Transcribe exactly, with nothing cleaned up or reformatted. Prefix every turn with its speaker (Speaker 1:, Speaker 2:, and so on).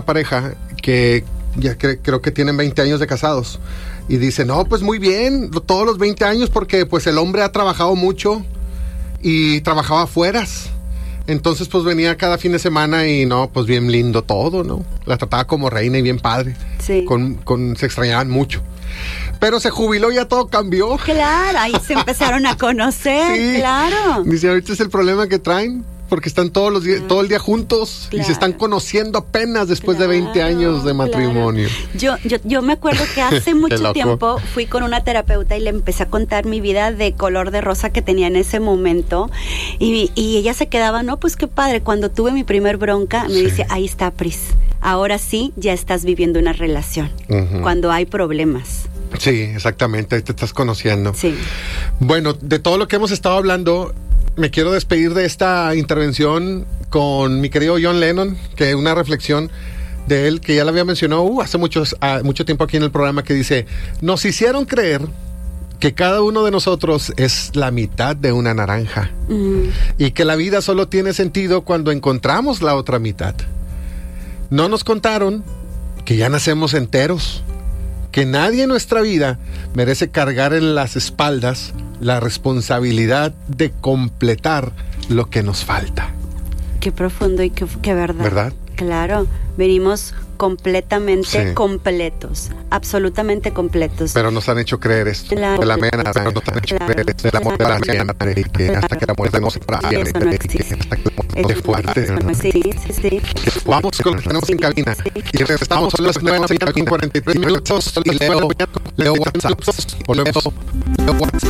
Speaker 1: pareja que ya cre- creo que tienen veinte años de casados y dice, no, pues muy bien, todos los veinte años porque pues el hombre ha trabajado mucho y trabajaba afueras. Entonces pues venía cada fin de semana y no, pues bien lindo todo, ¿no? La trataba como reina y bien padre.
Speaker 2: Sí.
Speaker 1: Con, con, se extrañaban mucho. Pero se jubiló y ya todo cambió.
Speaker 2: Claro, ahí se empezaron a conocer,
Speaker 1: Sí.
Speaker 2: claro.
Speaker 1: Dice, ahorita es el problema que traen, porque están todos los días, todo el día juntos
Speaker 2: Claro.
Speaker 1: y se están conociendo apenas después de veinte
Speaker 2: Claro,
Speaker 1: años de matrimonio.
Speaker 2: Claro. Yo, yo, yo me acuerdo que hace mucho
Speaker 1: loco.
Speaker 2: tiempo fui con una terapeuta y le empecé a contar mi vida de color de rosa que tenía en ese momento y, y ella se quedaba, no, pues qué padre, cuando tuve mi primer bronca me
Speaker 1: Sí.
Speaker 2: dice, ahí está, Pris, ahora sí ya estás viviendo una relación,
Speaker 1: Ujú.
Speaker 2: cuando hay problemas.
Speaker 1: Sí, exactamente, ahí te estás conociendo.
Speaker 2: Sí.
Speaker 1: Bueno, de todo lo que hemos estado hablando, me quiero despedir de esta intervención con mi querido John Lennon, que una reflexión de él, que ya la había mencionado uh, hace muchos, uh, mucho tiempo aquí en el programa, que dice, nos hicieron creer que cada uno de nosotros es la mitad de una naranja
Speaker 2: Mm.
Speaker 1: y que la vida solo tiene sentido cuando encontramos la otra mitad. No nos contaron que ya nacemos enteros, que nadie en nuestra vida merece cargar en las espaldas la responsabilidad de completar lo que nos falta.
Speaker 2: Qué profundo y qué, qué verdad.
Speaker 1: ¿Verdad?
Speaker 2: Claro, venimos completamente
Speaker 1: Sí.
Speaker 2: completos, absolutamente completos.
Speaker 1: Pero nos han hecho creer esto.
Speaker 2: Claro.
Speaker 1: De la mena, nos han hecho
Speaker 2: Claro.
Speaker 1: creer esto. Del amor de la mena, y que hasta que la muerte nos separa.
Speaker 2: Sí, eso no existe.
Speaker 1: Hasta que Qué fuerte,
Speaker 2: Eso no
Speaker 1: ¿verdad?
Speaker 2: existe, sí, sí, sí.
Speaker 1: Vamos con lo que tenemos en cabina. Y regresamos a las nueve de la mañana con cuarenta y tres minutos. Y leo, leo WhatsApp. O leo, leo WhatsApp.